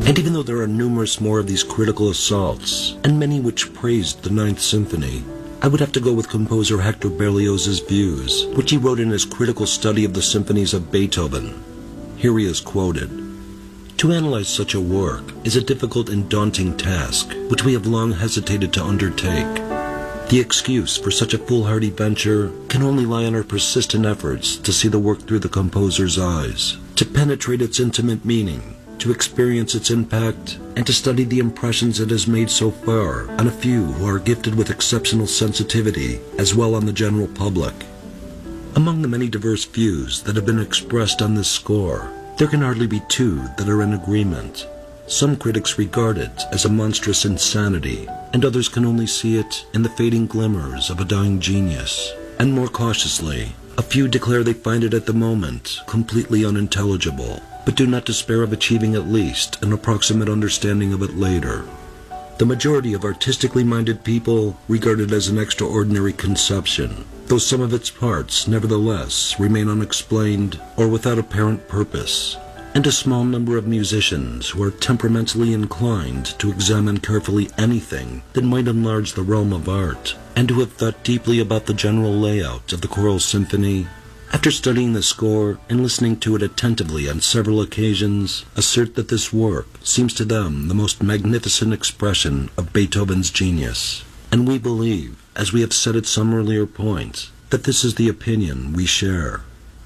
And even though there are numerous more of these critical assaults, and many which praised the Ninth Symphony, I would have to go with composer Hector Berlioz's views, which he wrote in his critical study of the symphonies of Beethoven. Here he is quoted: "To analyze such a work is a difficult and daunting task, which we have long hesitated to undertake. The excuse for such a foolhardy venture can only lie in our persistent efforts to see the work through the composer's eyes, to penetrate its intimate meaning, to experience its impact, and to study the impressions it has made so far on a few who are gifted with exceptional sensitivity, as well on the general public. Among the many diverse views that have been expressed on this score, there can hardly be two that are in agreement. Some critics regard it as a monstrous insanity, and others can only see it in the fading glimmers of a dying genius. And more cautiously, a few declare they find it at the moment completely unintelligible, but do not despair of achieving at least an approximate understanding of it later. The majority of artistically minded people regard it as an extraordinary conception, though some of its parts nevertheless remain unexplained or without apparent purpose, and a small number of musicians who are temperamentally inclined to examine carefully anything that might enlarge the realm of art, and who have thought deeply about the general layout of the choral symphony, after studying the score and listening to it attentively on several occasions, assert that this work seems to them the most magnificent expression of Beethoven's genius. And we believe, as we have said at some earlier point, that this is the opinion we share.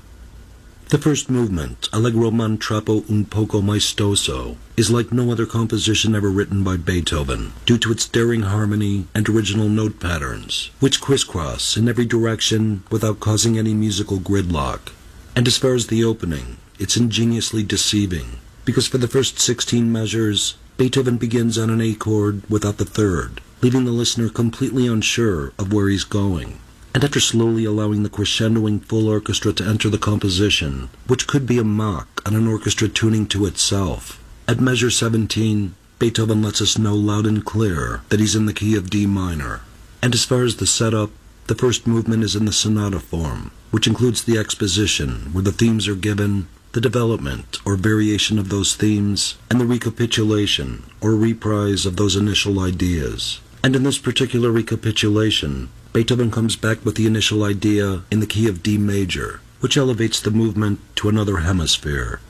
The first movement, Allegro man troppo un poco maestoso, is like no other composition ever written by Beethoven, due to its daring harmony and original note patterns, which crisscross in every direction without causing any musical gridlock. And as far as the opening, it's ingeniously deceiving, because for the first 16 measures, Beethoven begins on an A chord without the third, leaving the listener completely unsure of where he's going. And after slowly allowing the crescendoing full orchestra to enter the composition, which could be a mock on an orchestra tuning to itself, at measure 17, Beethoven lets us know loud and clear that he's in the key of D minor. And as far as the setup, the first movement is in the sonata form, which includes the exposition, where the themes are given, the development or variation of those themes, and the recapitulation or reprise of those initial ideas. And in this particular recapitulation, Beethoven comes back with the initial idea in the key of D major, which elevates the movement to another hemisphere,